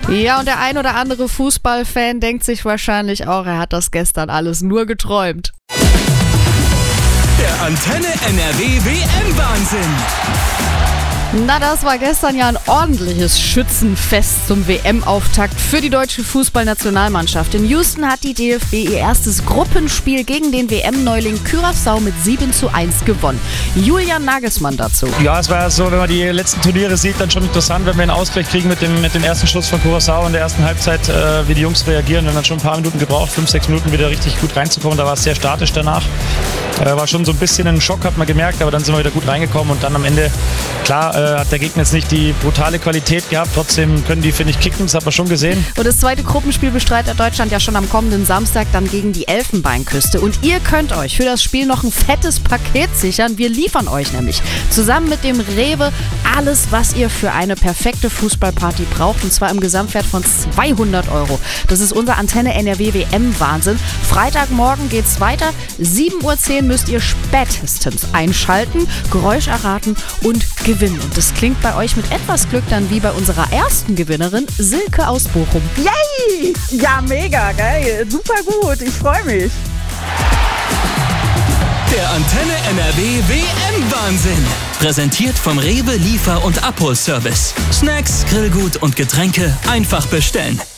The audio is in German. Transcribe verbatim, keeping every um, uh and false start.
Ja, und der ein oder andere Fußballfan denkt sich wahrscheinlich auch, er hat das gestern alles nur geträumt. Der Antenne N R W W M-Wahnsinn. Na, das war gestern ja ein ordentliches Schützenfest zum W M-Auftakt für die deutsche Fußballnationalmannschaft. In Houston hat die D F B ihr erstes Gruppenspiel gegen den W M-Neuling Curaçao mit sieben zu eins gewonnen. Julian Nagelsmann dazu. Ja, es war so, wenn man die letzten Turniere sieht, dann schon interessant, wenn wir einen Ausgleich kriegen mit dem, mit dem ersten Schuss von Curaçao in der ersten Halbzeit, äh, wie die Jungs reagieren. Wir haben dann schon ein paar Minuten gebraucht, fünf, sechs Minuten wieder richtig gut reinzukommen. Da war es sehr statisch danach. Äh, war schon so ein bisschen ein Schock, hat man gemerkt, aber dann sind wir wieder gut reingekommen und dann am Ende, klar, äh, hat der Gegner jetzt nicht die brutale Qualität gehabt, trotzdem können die, finde ich, kicken, das hat man schon gesehen. Und das zweite Gruppenspiel bestreitet Deutschland ja schon am kommenden Samstag dann gegen die Elfenbeinküste. Und ihr könnt euch für das Spiel noch ein fettes Paket sichern. Wir liefern euch nämlich zusammen mit dem Rewe alles, was ihr für eine perfekte Fußballparty braucht, und zwar im Gesamtwert von zweihundert Euro. Das ist unser Antenne N R W W M-Wahnsinn. Freitagmorgen geht's weiter. sieben Uhr zehn müsst ihr spätestens einschalten, Geräusch erraten und gewinnen. Und das klingt bei euch mit etwas Glück dann wie bei unserer ersten Gewinnerin, Silke aus Bochum. Yay! Ja, mega geil. Super gut. Ich freue mich. Der Antenne N R W W M-Wahnsinn. Präsentiert vom Rewe Liefer- und Abholservice. Snacks, Grillgut und Getränke einfach bestellen.